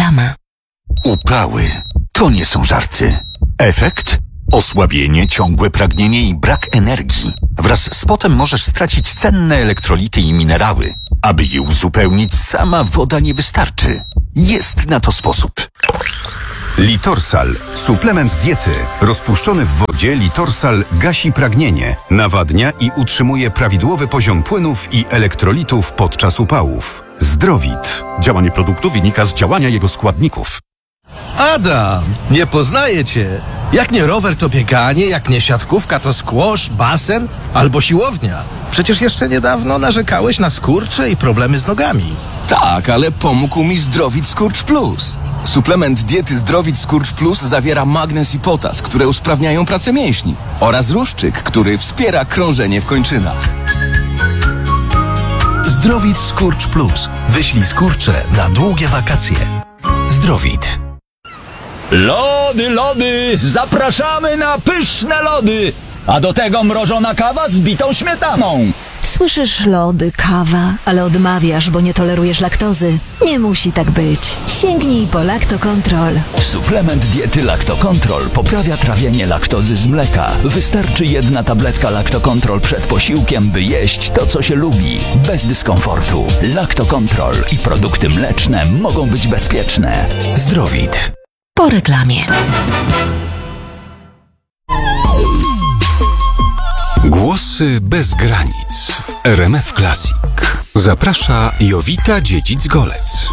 reklama. Upały. To nie są żarty. Efekt? Osłabienie, ciągłe pragnienie i brak energii. Wraz z potem możesz stracić cenne elektrolity i minerały. Aby je uzupełnić, sama woda nie wystarczy. Jest na to sposób. Litorsal. Suplement diety. Rozpuszczony w wodzie Litorsal gasi pragnienie, nawadnia i utrzymuje prawidłowy poziom płynów i elektrolitów podczas upałów. Zdrowit. Działanie produktu wynika z działania jego składników. Adam, nie poznaję cię. Jak nie rower, to bieganie, jak nie siatkówka, to squash, basen albo siłownia. Przecież jeszcze niedawno narzekałeś na skurcze i problemy z nogami. Tak, ale pomógł mi Zdrowit Skurcz Plus. Suplement diety Zdrowit Skurcz Plus zawiera magnez i potas, które usprawniają pracę mięśni, oraz ruszczyk, który wspiera krążenie w kończynach. Zdrowit Skurcz Plus. Wyślij skurcze na długie wakacje. Zdrowit. Lody, lody! Zapraszamy na pyszne lody! A do tego mrożona kawa z bitą śmietaną. Słyszysz lody, kawa, ale odmawiasz, bo nie tolerujesz laktozy. Nie musi tak być. Sięgnij po Lactocontrol. Suplement diety Lactocontrol poprawia trawienie laktozy z mleka. Wystarczy 1 tabletka Lactocontrol przed posiłkiem, by jeść to, co się lubi. Bez dyskomfortu. Lactocontrol i produkty mleczne mogą być bezpieczne. Zdrowit. Po reklamie. Głosy bez granic w RMF Classic. Zaprasza Jowita Dziedzic-Golec.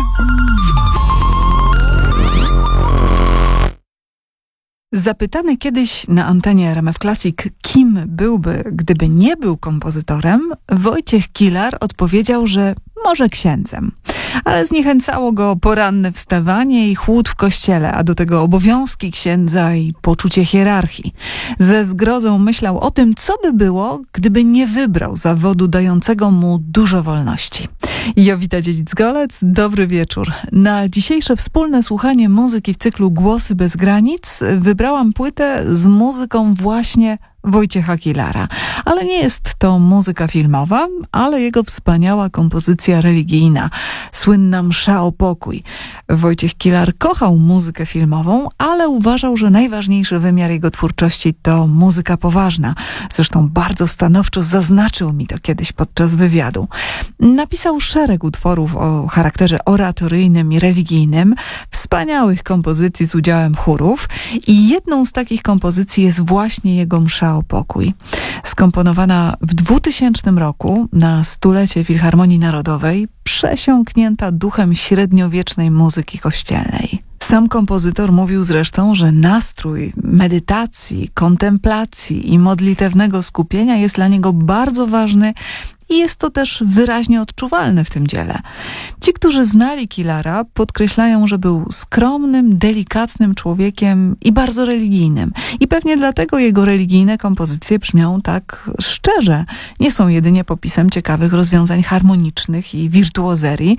Zapytany kiedyś na antenie RMF Classic, kim byłby, gdyby nie był kompozytorem, Wojciech Kilar odpowiedział, że może księdzem. Ale zniechęcało go poranne wstawanie i chłód w kościele, a do tego obowiązki księdza i poczucie hierarchii. Ze zgrozą myślał o tym, co by było, gdyby nie wybrał zawodu dającego mu dużo wolności. Jowita Dziedzic-Golec, dobry wieczór. Na dzisiejsze wspólne słuchanie muzyki w cyklu Głosy bez granic wybrałam płytę z muzyką właśnie Wojciecha Kilara. Ale nie jest to muzyka filmowa, ale jego wspaniała kompozycja religijna, słynna Msza o pokój. Wojciech Kilar kochał muzykę filmową, ale uważał, że najważniejszy wymiar jego twórczości to muzyka poważna. Zresztą bardzo stanowczo zaznaczył mi to kiedyś podczas wywiadu. Napisał szereg utworów o charakterze oratoryjnym i religijnym, wspaniałych kompozycji z udziałem chórów i jedną z takich kompozycji jest właśnie jego Msza o pokój. Skomponowana w 2000 roku na 100-lecie Filharmonii Narodowej, przesiąknięta duchem średniowiecznej muzyki kościelnej. Sam kompozytor mówił zresztą, że nastrój medytacji, kontemplacji i modlitewnego skupienia jest dla niego bardzo ważny i jest to też wyraźnie odczuwalne w tym dziele. Ci, którzy znali Kilara, podkreślają, że był skromnym, delikatnym człowiekiem i bardzo religijnym. I pewnie dlatego jego religijne kompozycje brzmią tak szczerze. Nie są jedynie popisem ciekawych rozwiązań harmonicznych i wirtuozerii.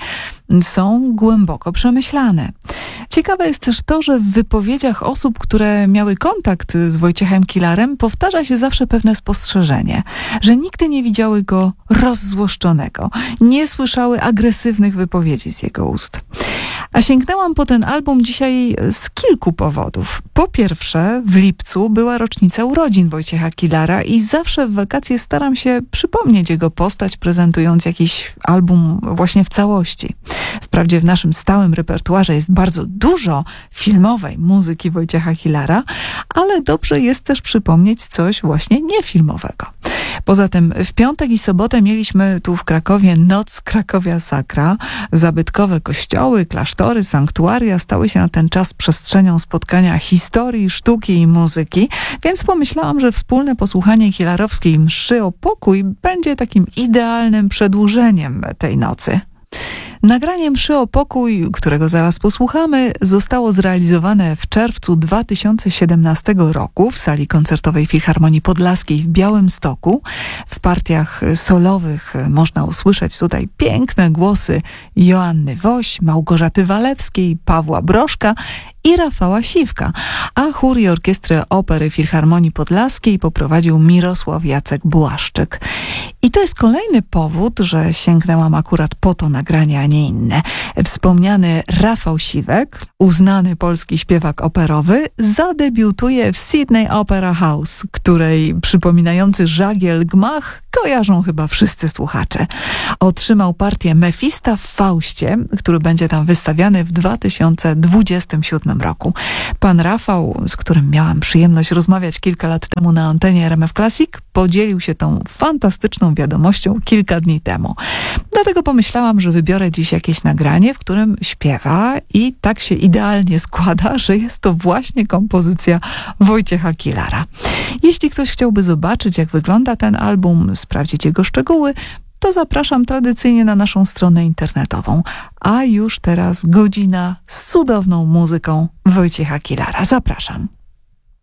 Są głęboko przemyślane. Ciekawe jest też to, że w wypowiedziach osób, które miały kontakt z Wojciechem Kilarem, powtarza się zawsze pewne spostrzeżenie, że nigdy nie widziały go rozzłoszczonego, nie słyszały agresywnych wypowiedzi z jego ust. A sięgnęłam po ten album dzisiaj z kilku powodów. Po pierwsze, w lipcu była rocznica urodzin Wojciecha Kilara i zawsze w wakacje staram się przypomnieć jego postać, prezentując jakiś album właśnie w całości. Wprawdzie w naszym stałym repertuarze jest bardzo dużo filmowej muzyki Wojciecha Kilara, ale dobrze jest też przypomnieć coś właśnie niefilmowego. Poza tym w piątek i sobotę mieliśmy tu w Krakowie Noc Krakowia Sakra. Zabytkowe kościoły, klasztory, sanktuaria stały się na ten czas przestrzenią spotkania historii, sztuki i muzyki, więc pomyślałam, że wspólne posłuchanie kilarowskiej Mszy o pokój będzie takim idealnym przedłużeniem tej nocy. Nagranie Mszy o pokój, którego zaraz posłuchamy, zostało zrealizowane w czerwcu 2017 roku w sali koncertowej Filharmonii Podlaskiej w Białymstoku. W partiach solowych można usłyszeć tutaj piękne głosy Joanny Woś, Małgorzaty Walewskiej, Pawła Broszka i Rafała Siwka, a chór i orkiestrę Opery Filharmonii Podlaskiej poprowadził Mirosław Jacek Błaszczyk. I to jest kolejny powód, że sięgnęłam akurat po to nagranie, a nie inne. Wspomniany Rafał Siwek, uznany polski śpiewak operowy, zadebiutuje w Sydney Opera House, której przypominający żagiel gmach kojarzą chyba wszyscy słuchacze. Otrzymał partię Mefista w Faustie, który będzie tam wystawiany w 2027 roku. Pan Rafał, z którym miałam przyjemność rozmawiać kilka lat temu na antenie RMF Classic, podzielił się tą fantastyczną wiadomością kilka dni temu. Dlatego pomyślałam, że wybiorę dziś jakieś nagranie, w którym śpiewa i tak się idealnie składa, że jest to właśnie kompozycja Wojciecha Kilara. Jeśli ktoś chciałby zobaczyć, jak wygląda ten album, sprawdzić jego szczegóły, to zapraszam tradycyjnie na naszą stronę internetową. A już teraz godzina z cudowną muzyką Wojciecha Kilara. Zapraszam.